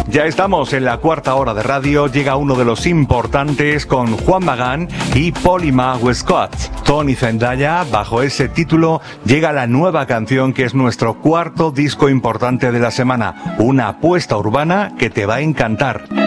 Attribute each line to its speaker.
Speaker 1: Ya estamos en la cuarta hora de radio, llega uno de los importantes con Juan Magán y Polima Westcott. Tony Zendaya, bajo ese título, llega la nueva canción que es nuestro cuarto disco importante de la semana, una apuesta urbana que te va a encantar.